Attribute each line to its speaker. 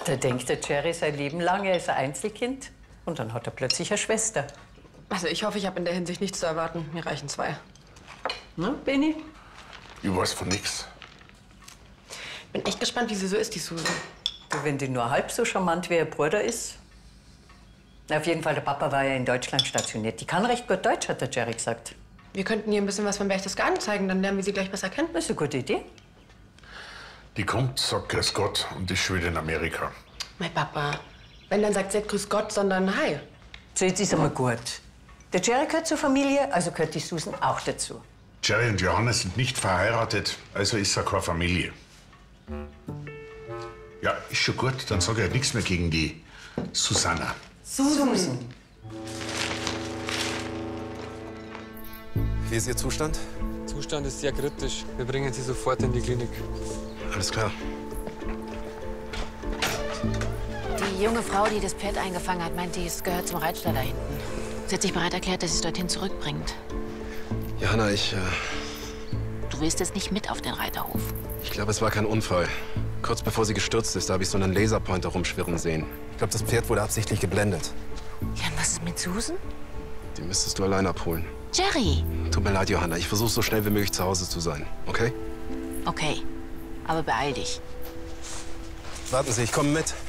Speaker 1: Da denkt der Jerry sein Leben lang, er ist ein Einzelkind. Und dann hat er plötzlich eine Schwester.
Speaker 2: Also ich hoffe, ich habe in der Hinsicht nichts zu erwarten. Mir reichen 2.
Speaker 1: Na, Benni?
Speaker 3: Ich weiß von nix.
Speaker 2: Bin echt gespannt, wie sie so ist, die Susan.
Speaker 1: Du, wenn die nur halb so charmant wie ihr Bruder ist. Na, auf jeden Fall, der Papa war ja in Deutschland stationiert. Die kann recht gut Deutsch, hat der Jerry gesagt.
Speaker 2: Wir könnten ihr ein bisschen was von Berchtesgaden zeigen, dann lernen wir sie gleich besser kennen.
Speaker 1: Das ist eine gute Idee.
Speaker 3: Die kommt, sagt Grüß Gott und ist schon wieder in Amerika.
Speaker 2: Mein Papa. Wenn, dann sagt sie nicht Grüß Gott, sondern Hi.
Speaker 1: So, jetzt ist einmal gut. Der Jerry gehört zur Familie, also gehört die Susan auch dazu.
Speaker 3: Jerry und Johannes sind nicht verheiratet, also ist er keine Familie. Ja, ist schon gut, dann sage ich halt nichts mehr gegen die Susanna.
Speaker 1: Susan.
Speaker 4: Wie ist Ihr Zustand?
Speaker 5: Zustand ist sehr kritisch. Wir bringen Sie sofort in die Klinik.
Speaker 4: Alles klar.
Speaker 6: Die junge Frau, die das Pferd eingefangen hat, meint, es gehört zum Reitstall da hinten. Sie hat sich bereit erklärt, dass sie es dorthin zurückbringt.
Speaker 4: Johanna,
Speaker 6: Du willst jetzt nicht mit auf den Reiterhof.
Speaker 4: ich glaube, es war kein Unfall. Kurz bevor sie gestürzt ist, da habe ich so einen Laserpointer rumschwirren sehen. Ich glaube, das Pferd wurde absichtlich geblendet.
Speaker 6: Ja, und was ist mit Susan?
Speaker 4: Die müsstest du allein abholen.
Speaker 6: Jerry!
Speaker 4: Tut mir leid, Johanna. Ich versuche so schnell wie möglich zu Hause zu sein. Okay?
Speaker 6: Okay, aber beeil dich.
Speaker 4: Warten Sie, ich komme mit.